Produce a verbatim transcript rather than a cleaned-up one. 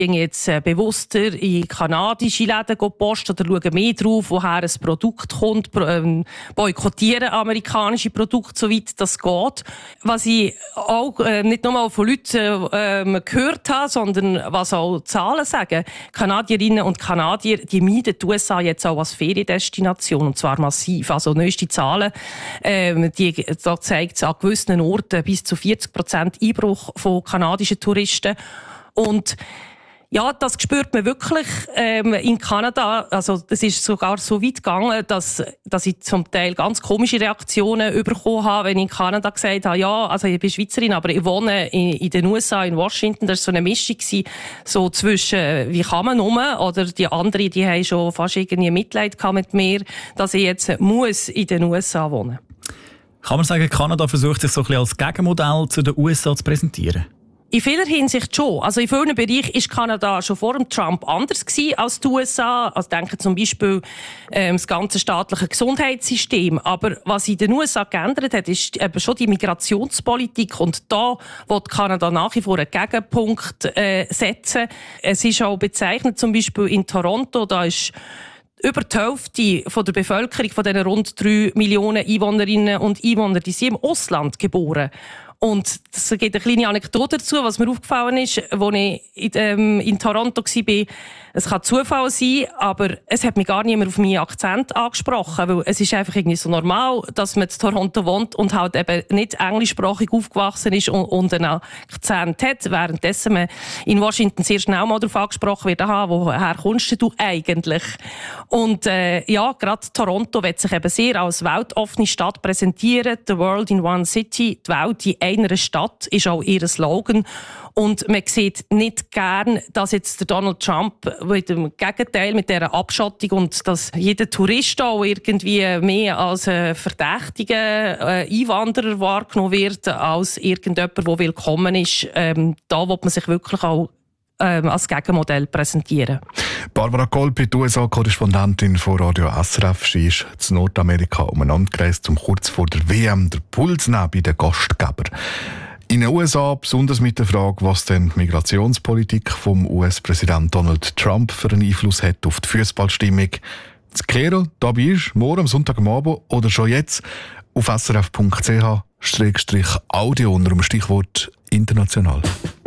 gehen jetzt äh, bewusster in kanadische Läden posten oder schauen mehr drauf, woher ein Produkt kommt, ähm, boykottieren amerikanische Produkte, soweit das geht. Was ich auch äh, nicht nur von Leuten äh, gehört habe, sondern was auch Zahlen sagen. Kanadierinnen und Kanadier, die meiden die U S A jetzt auch als Feriendestination, und zwar massiv. Also neueste Zahlen, äh, die, da zeigt es an gewissen Orten bis zu vierzig Prozent Einbruch von kanadischen Touristen. Und ja, das spürt man wirklich ähm, in Kanada. Also das ist sogar so weit gegangen, dass, dass ich zum Teil ganz komische Reaktionen bekommen habe, wenn ich in Kanada gesagt habe, ja, also ich bin Schweizerin, aber ich wohne in, in den U S A, in Washington. Das war so eine Mischung gewesen, so zwischen, wie kann man um, oder die anderen, die haben schon fast irgendwie Mitleid gehabt mit mir, dass ich jetzt muss in den U S A wohnen. Kann man sagen, Kanada versucht sich so ein bisschen als Gegenmodell zu den U S A zu präsentieren? In vieler Hinsicht schon. Also in vielen Bereichen war Kanada schon vor dem Trump anders gewesen als die U S A. Also denke zum Beispiel ähm, das ganze staatliche Gesundheitssystem. Aber was in den U S A geändert hat, ist eben schon die Migrationspolitik. Und da will Kanada nach wie vor einen Gegenpunkt äh, setzen. Es ist auch bezeichnet, zum Beispiel in Toronto, da ist über die Hälfte von der Bevölkerung, von diesen rund drei Millionen Einwohnerinnen und Einwohner, die sind im Ausland geboren. Und es gibt eine kleine Anekdote dazu, was mir aufgefallen ist, als ich in, ähm, in Toronto war. Es kann Zufall sein, aber es hat mich gar niemand auf meinen Akzent angesprochen, weil es ist einfach irgendwie so normal, dass man in Toronto wohnt und halt eben nicht englischsprachig aufgewachsen ist und, und einen Akzent hat, währenddessen man in Washington sehr schnell mal darauf angesprochen wird, aha, woher kommst du eigentlich? Und äh, ja, gerade Toronto wird sich eben sehr als weltoffene Stadt präsentieren, «The World in One City», die Welt in einer Stadt ist auch ihr Slogan. Und man sieht nicht gern, dass jetzt der Donald Trump mit dem Gegenteil, mit dieser Abschottung und dass jeder Tourist auch irgendwie mehr als ein verdächtiger äh, Einwanderer wahrgenommen wird, als irgendjemand, der willkommen ist. Ähm, da will man sich wirklich auch ähm, als Gegenmodell präsentieren. Barbara Kolpi, die U S A-Korrespondentin von Radio S R F, sie ist in Nordamerika umeinander gereist, um kurz vor der W M den Puls zu nehmen bei den Gastgebern. In den U S A besonders mit der Frage, was denn die Migrationspolitik vom U S-Präsident Donald Trump für einen Einfluss hat auf die Fußballstimmung. Das klären, dabei ist morgen am Sonntagabend oder schon jetzt auf s r f punkt c h Audio unter dem Stichwort international.